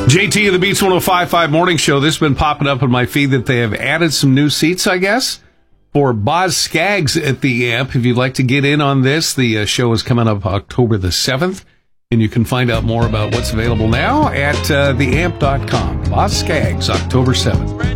JT of the Beats 105.5 Morning Show. This has been popping up on my feed that they have added some new seats, I guess, for Boz Scaggs at the Amp. If you'd like to get in on this, the show is coming up October the 7th, and you can find out more about what's available now at theamp.com. Boz Scaggs, October 7th.